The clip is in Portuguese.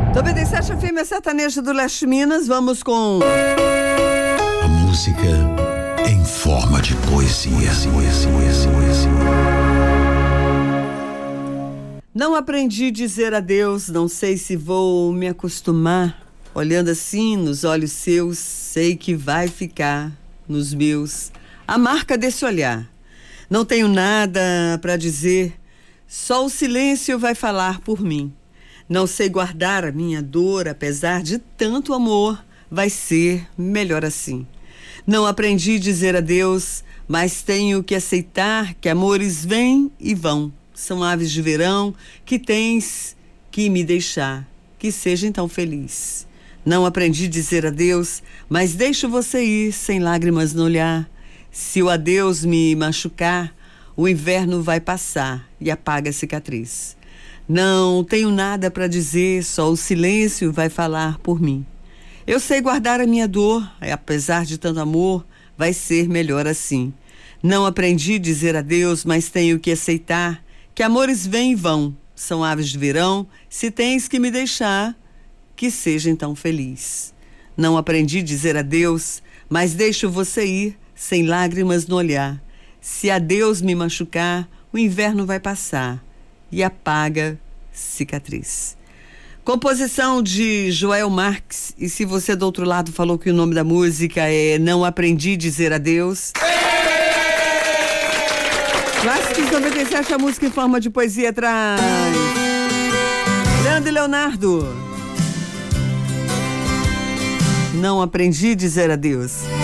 97 FM Sertanejo do Leste Minas. Vamos com a música em forma de poesia. Não aprendi dizer adeus, não sei se vou me acostumar. Olhando assim nos olhos seus, sei que vai ficar nos meus a marca desse olhar. Não tenho nada para dizer, só o silêncio vai falar por mim. Não sei guardar a minha dor, apesar de tanto amor, vai ser melhor assim. Não aprendi dizer adeus, mas tenho que aceitar que amores vêm e vão. São aves de verão que tens que me deixar, que seja então feliz. Não aprendi dizer adeus, mas deixo você ir sem lágrimas no olhar. Se o adeus me machucar, o inverno vai passar e apaga a cicatriz. Não tenho nada para dizer, só o silêncio vai falar por mim. Eu sei guardar a minha dor, apesar de tanto amor, vai ser melhor assim. Não aprendi dizer adeus, mas tenho que aceitar que amores vêm e vão. São aves de verão, se tens que me deixar, que seja então feliz. Não aprendi dizer adeus, mas deixo você ir sem lágrimas no olhar. Se adeus me machucar, o inverno vai passar e apaga cicatriz. Composição de Joel Marques. E se você do outro lado falou que o nome da música é Não Aprendi Dizer Adeus, Clássicos 97, a música em forma de poesia traz Leandro e Leonardo. Não aprendi dizer adeus.